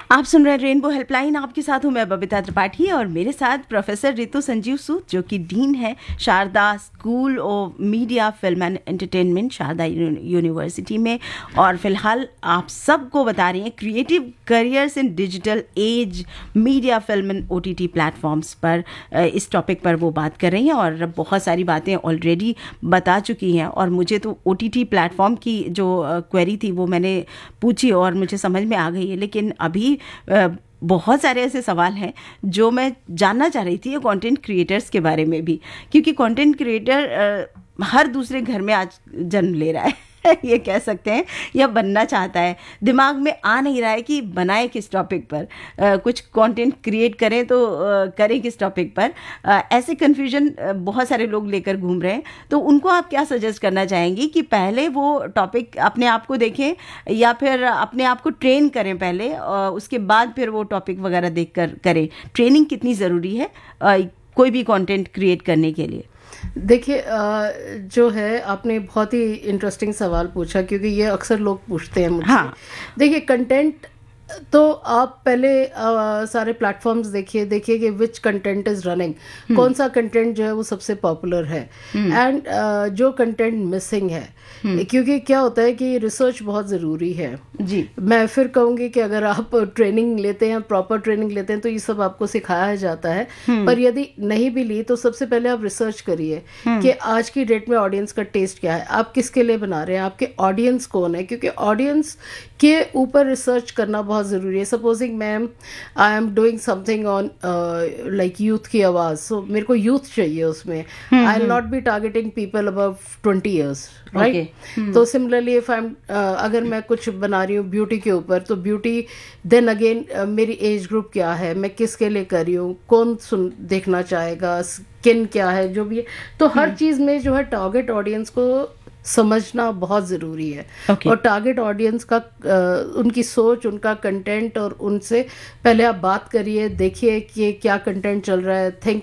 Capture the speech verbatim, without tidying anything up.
आप सुन रहे हैं रेनबो हेल्पलाइन। आपके साथ हूं मैं बबीता त्रिपाठी और मेरे साथ प्रोफेसर रितु संजीव सूद जो कि डीन है Sharda school of media film and entertainment Sharda university में। और फिलहाल आप सबको बता रही हैं creative careers in digital age, media, film and OTT platforms पर इस टॉपिक पर वो बात कर रही हैं और बहुत सारी बातें ऑलरेडी बता चुकी हैं। और मुझे तो ओटीटी प्लेटफॉर्म की जो क्वेरी थी वो मैंने पूछी और मुझे समझ में आ गई है, लेकिन अभी बहुत सारे ऐसे सवाल हैं जो मैं जानना चाह रही थी कंटेंट क्रिएटर्स के बारे में भी, क्योंकि कंटेंट क्रिएटर हर दूसरे घर में आज जन्म ले रहा है ये कह सकते हैं, या बनना चाहता है। दिमाग में आ नहीं रहा है कि बनाए किस टॉपिक पर, आ, कुछ कंटेंट क्रिएट करें तो आ, करें किस टॉपिक पर। आ, ऐसे कन्फ्यूजन बहुत सारे लोग लेकर घूम रहे हैं। तो उनको आप क्या सजेस्ट करना चाहेंगी कि पहले वो टॉपिक अपने आप को देखें या फिर अपने आप को ट्रेन करें पहले, आ, उसके बाद फिर वो टॉपिक वगैरह देख कर करें? ट्रेनिंग कितनी ज़रूरी है आ, कोई भी कंटेंट क्रिएट करने के लिए? देखिए, जो है आपने बहुत ही इंटरेस्टिंग सवाल पूछा, क्योंकि ये अक्सर लोग पूछते हैं मुझसे। हाँ। देखिए, कंटेंट तो आप पहले आ, सारे प्लेटफॉर्म्स देखिए देखिए कि विच कंटेंट इज रनिंग, कौन सा कंटेंट जो है वो सबसे पॉपुलर है एंड जो कंटेंट मिसिंग है। क्योंकि क्या होता है कि रिसर्च बहुत ज़रूरी है जी। मैं फिर कहूँगी कि अगर आप ट्रेनिंग लेते हैं, प्रॉपर ट्रेनिंग लेते हैं, तो ये सब आपको सिखाया जाता है। पर यदि नहीं भी ली तो सबसे पहले आप रिसर्च करिए कि आज की डेट में ऑडियंस का टेस्ट क्या है, आप किसके लिए बना रहे हैं, आपके ऑडियंस कौन है, क्योंकि ऑडियंस के ऊपर रिसर्च करना बहुत ज़रूरी है। Supposing ma'am I am doing something on like youth की आवाज़, सो so, मेरे को यूथ चाहिए उसमें। I will not be targeting people above twenty years, right? तो सिमिलरली इफ आई एम अगर मैं कुछ बना रही हूँ ब्यूटी के ऊपर, तो ब्यूटी देन अगेन मेरी एज ग्रुप क्या है, मैं किसके लिए कर रही हूँ, कौन सुन देखना चाहेगा, स्किन क्या है, जो भी है। तो हर चीज़ में जो है टारगेट ऑडियंस को समझना बहुत ज़रूरी है। okay. और टारगेट ऑडियंस का आ, उनकी सोच, उनका कंटेंट, और उनसे पहले आप बात करिए, देखिए कि क्या कंटेंट चल रहा है, थिंक